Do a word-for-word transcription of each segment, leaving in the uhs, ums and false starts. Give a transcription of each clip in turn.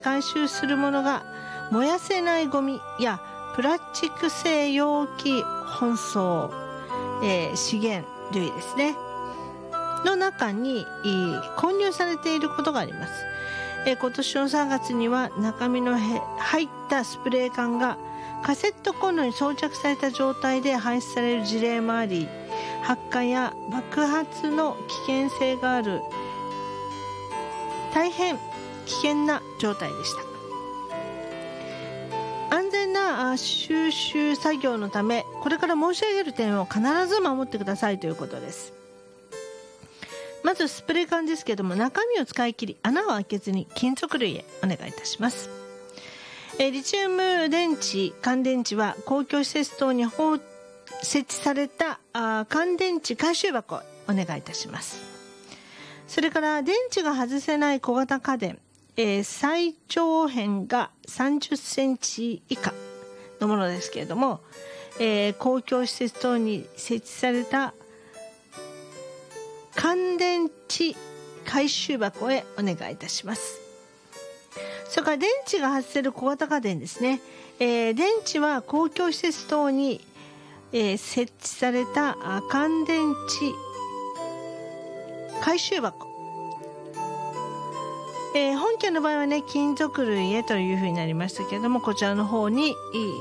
回収するものが燃やせないゴミやプラスチック製容器包装、えー、資源類ですねの中に混入されていることがあります。えー、今年のさんがつには中身の入ったスプレー缶がカセットコンロに装着された状態で排出される事例もあり、発火や爆発の危険性がある大変危険な状態でした。安全な収集作業のため、これから申し上げる点を必ず守ってくださいということです。まずスプレー缶ですけども、中身を使い切り穴を開けずに金属類へお願いいたします。えー、リチウム電池、乾電池は公共施設等に放設置されたあ乾電池回収箱をお願いいたします。それから電池が外せない小型家電、えー、最長辺がさんじゅっセンチ以下のものですけれども、えー、公共施設等に設置された乾電池回収箱へお願いいたします。それから電池が外せる小型家電ですね。えー、電池は公共施設等に、えー、設置された乾電池回収箱、えー、本件の場合はね金属類へというふうになりましたけれども、こちらの方に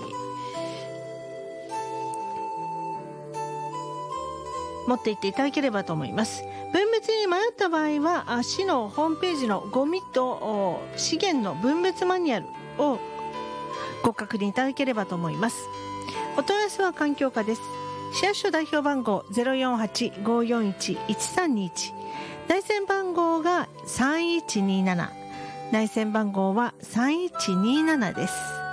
持っていっていただければと思います。分別に迷った場合は市のホームページのゴミと資源の分別マニュアルをご確認いただければと思います。お問い合わせは環境課です。市役所代表番号 ゼロよんはち ごーよんいち いちさんにいち、内線番号がさんいちにーなな、内線番号はさんいちにーななです。